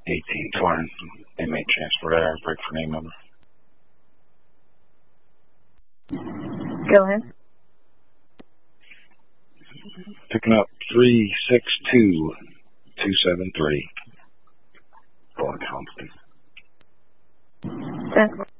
1820. Inmate transfer error. Break for name number. Go ahead. Picking up 362273. Full incompetent.